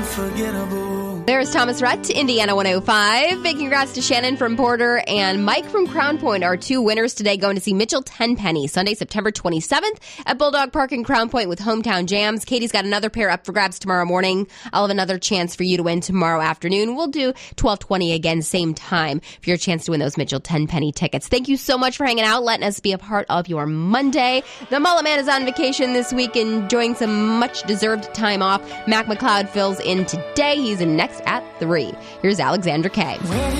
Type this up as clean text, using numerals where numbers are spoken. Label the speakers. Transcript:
Speaker 1: unforgettable.
Speaker 2: There's Thomas Rhett, Indiana 105. Big congrats to Shannon from Porter and Mike from Crown Point, our two winners today, going to see Mitchell Tenpenny Sunday, September 27th at Bulldog Park in Crown Point with Hometown Jams. Katie's got another pair up for grabs tomorrow morning. I'll have another chance for you to win tomorrow afternoon. We'll do 12:20 again, same time, for your chance to win those Mitchell Tenpenny tickets. Thank you so much for hanging out, letting us be a part of your Monday. The Mullet Man is on vacation this week, enjoying some much-deserved time off. Mac McLeod fills in today. He's in next at 3. Here's Alexandra Kay.